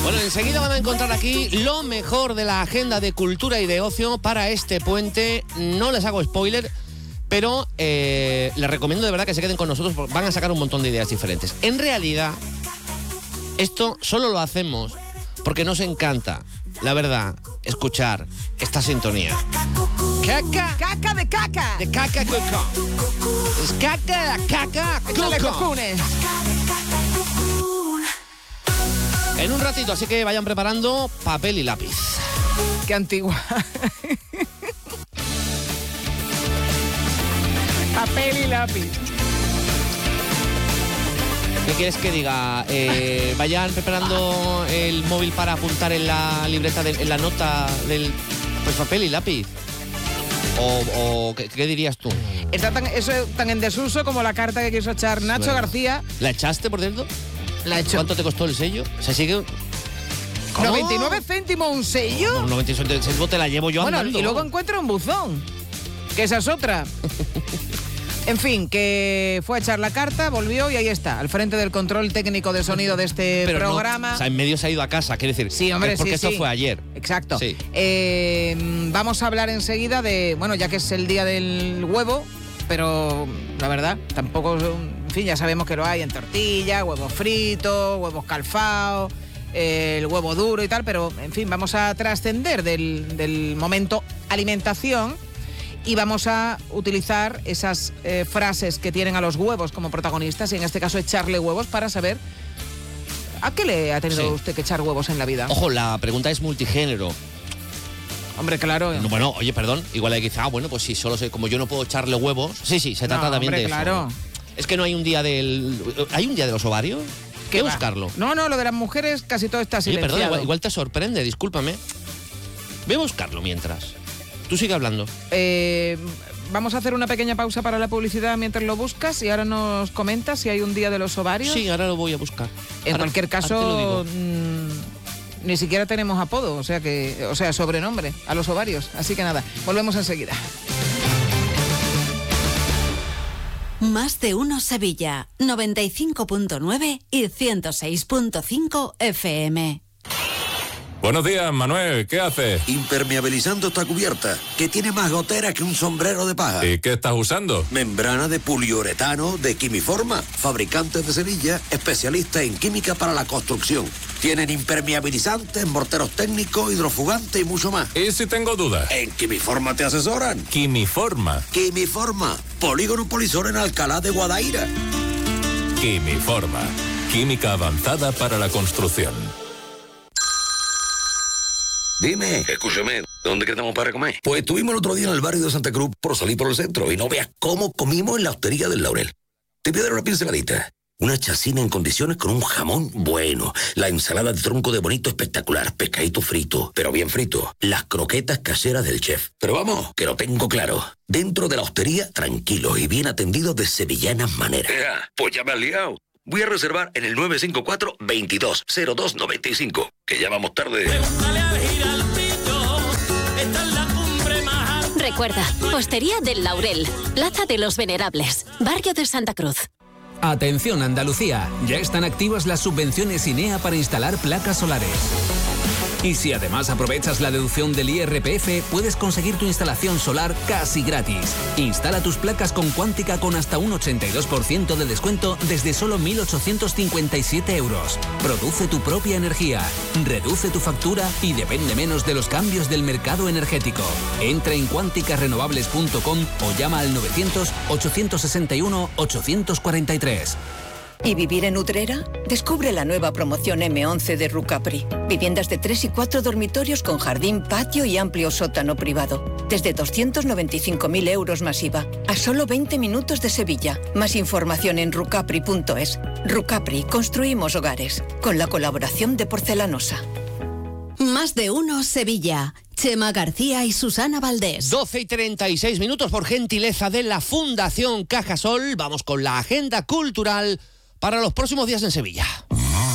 Bueno, enseguida van a encontrar aquí lo mejor de la agenda de cultura y de ocio para este puente. No les hago spoiler, pero les recomiendo de verdad que se queden con nosotros porque van a sacar un montón de ideas diferentes. En realidad, esto solo lo hacemos porque nos encanta, la verdad, escuchar esta sintonía. Caca. Caca de caca. De caca coco. Es caca, caca, Échale coco. cocunes. En un ratito, así que vayan preparando papel y lápiz. Qué antigua. Papel y lápiz. ¿Qué quieres que diga? Vayan preparando el móvil para apuntar en la libreta, en la nota del papel y lápiz. ¿O qué dirías tú? Eso es tan en desuso como la carta que quiso echar Nacho García. ¿La echaste, por cierto? La echó. ¿Cuánto te costó el sello? ¿Se sigue? ¿Cómo? 99 céntimos un sello. No, 99 céntimos te la llevo yo Bueno, andando. y luego encuentra un buzón, que esa es otra. En fin, que fue a echar la carta, volvió y ahí está, al frente del control técnico de sonido de este Pero programa. No, o sea, en medio se ha ido a casa, quiere decir. Sí, hombre, porque sí, esto fue ayer. Exacto. Sí. Vamos a hablar enseguida de, bueno, ya que es el día del huevo, pero la verdad, tampoco, en fin, ya sabemos que lo hay en tortilla, huevos fritos, huevos calfados, el huevo duro y tal, pero, en fin, vamos a trascender del momento alimentación y vamos a utilizar esas frases que tienen a los huevos como protagonistas y en este caso echarle huevos para saber a qué le ha tenido usted que echar huevos en la vida. Ojo, la pregunta es multigénero. Hombre, claro. Bueno, oye, perdón, igual hay que decir, bueno, pues si solo sé, como yo no puedo echarle huevos. Sí, se trata también de claro. eso. Es que no hay un día del... ¿Hay un día de los ovarios? ¿Qué buscarlo? No, lo de las mujeres casi todo está silenciado. Oye, perdón, igual te sorprende, discúlpame. Ve a buscarlo mientras. Tú sigue hablando. Vamos a hacer una pequeña pausa para la publicidad mientras lo buscas y ahora nos comentas si hay un día de los ovarios. Sí, ahora lo voy a buscar. En cualquier caso, ni siquiera tenemos apodo, o sea, sobrenombre a los ovarios. Así que nada, volvemos enseguida. Más de uno Sevilla, 95.9 y 106.5 FM. Buenos días, Manuel, ¿qué haces? Impermeabilizando esta cubierta, que tiene más gotera que un sombrero de paja. ¿Y qué estás usando? Membrana de poliuretano de Quimiforma, fabricantes de Sevilla, especialistas en química para la construcción. Tienen impermeabilizantes, morteros técnicos, hidrofugantes y mucho más. ¿Y si tengo dudas? En Quimiforma te asesoran. Quimiforma. Quimiforma, Polígono Polisor en Alcalá de Guadaira. Quimiforma, química avanzada para la construcción. Dime. Escúchame, ¿dónde quedamos para comer? Pues estuvimos el otro día en el barrio de Santa Cruz por salir por el centro y no veas cómo comimos en la hostería del Laurel. Te voy a dar una pinceladita. Una chacina en condiciones con un jamón bueno. La ensalada de tronco de bonito espectacular. Pescadito frito, pero bien frito. Las croquetas caseras del chef. Pero vamos, que lo tengo claro. Dentro de la hostería, tranquilos y bien atendidos de sevillanas maneras. Pues ya me has liado. Voy a reservar en el 954-220295, que ya vamos tarde. Recuerda, Hostería del Laurel, Plaza de los Venerables, Barrio de Santa Cruz. Atención Andalucía, ya están activas las subvenciones INEA para instalar placas solares. Y si además aprovechas la deducción del IRPF, puedes conseguir tu instalación solar casi gratis. Instala tus placas con Cuántica con hasta un 82% de descuento desde solo 1.857 euros. Produce tu propia energía, reduce tu factura y depende menos de los cambios del mercado energético. Entra en cuanticarrenovables.com o llama al 900-861-843. ¿Y vivir en Utrera? Descubre la nueva promoción M11 de Rucapri. Viviendas de 3 y 4 dormitorios con jardín, patio y amplio sótano privado. Desde 295.000 euros masiva. A solo 20 minutos de Sevilla. Más información en rucapri.es. Rucapri, construimos hogares. Con la colaboración de Porcelanosa. Más de uno Sevilla. Chema García y Susana Valdés. 12:36 por gentileza de la Fundación Cajasol. Vamos con la agenda cultural para los próximos días en Sevilla.